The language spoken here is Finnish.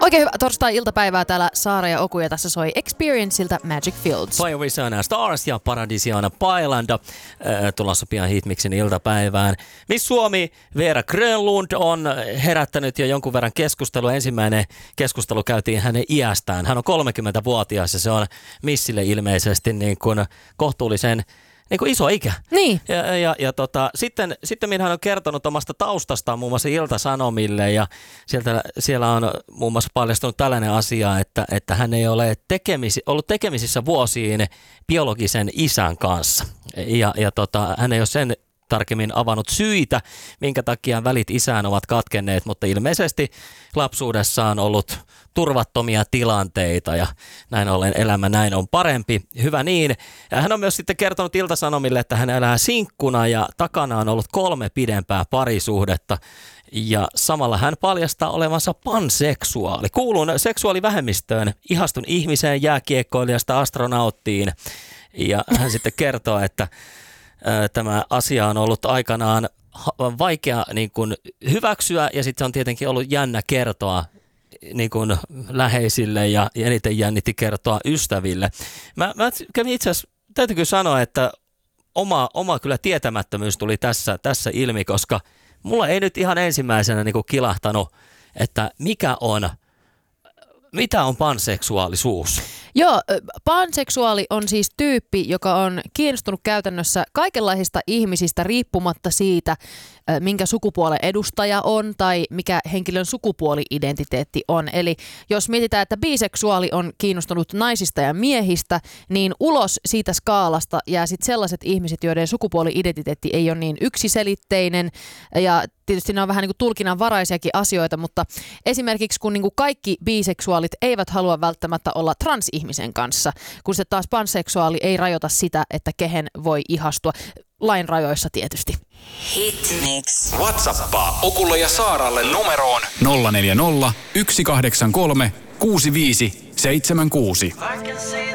Oikein hyvä torstai-iltapäivää täällä Saara ja Oku ja tässä soi Experienceiltä Magic Fields. Fire With Stars ja Paradisiana Pailanda tulossa pian Hitmixin iltapäivään. Miss Suomi Veera Grönlund on herättänyt jo jonkun verran keskustelua. Ensimmäinen keskustelu käytiin hänen iästään. Hän on 30-vuotias ja se on Missille ilmeisesti niin kuin kohtuullisen niin kuin iso ikä. Niin. Sitten hän on kertonut omasta taustastaan muun muassa Ilta-Sanomille ja siellä on muun muassa paljastunut tällainen asia, että hän ei ole ollut tekemisissä vuosiin biologisen isän kanssa. Hän ei ole sen tarkemmin avannut syitä, minkä takia välit isään ovat katkenneet, mutta ilmeisesti lapsuudessaan ollut turvattomia tilanteita ja näin ollen elämä näin on parempi. Hyvä niin. Ja hän on myös sitten kertonut Ilta-Sanomille, että hän elää sinkkuna ja takana on ollut 3 pidempää parisuhdetta. Ja samalla hän paljastaa olevansa panseksuaali. Kuulun seksuaalivähemmistöön, ihastun ihmiseen, jääkiekkoilijasta astronauttiin. Ja hän sitten kertoo, että tämä asia on ollut aikanaan vaikea niin kuin hyväksyä ja sitten se on tietenkin ollut jännä kertoa niin kuin läheisille ja eniten jännitti kertoa ystäville. Mä kävin itse asiassa, täytyy kyllä sanoa, että oma kyllä tietämättömyys tuli tässä ilmi, koska mulla ei nyt ihan ensimmäisenä niin kuin kilahtanut, että mitä on panseksuaalisuus? Joo, panseksuaali on siis tyyppi, joka on kiinnostunut käytännössä kaikenlaisista ihmisistä riippumatta siitä, minkä sukupuolen edustaja on tai mikä henkilön sukupuoli-identiteetti on. Eli jos mietitään, että biseksuaali on kiinnostunut naisista ja miehistä, niin ulos siitä skaalasta jää sitten sellaiset ihmiset, joiden sukupuoli-identiteetti ei ole niin yksiselitteinen ja tietysti ne on vähän niin kuin tulkinnanvaraisiakin asioita, mutta esimerkiksi kun niin kuin kaikki biseksuaalit eivät halua välttämättä olla transihmisen kanssa, kun se taas panseksuaali ei rajoita sitä, että kehen voi ihastua. Lain rajoissa tietysti. Hitmix. WhatsAppaa Okulle ja Saaralle numeroon 040 183 65 76.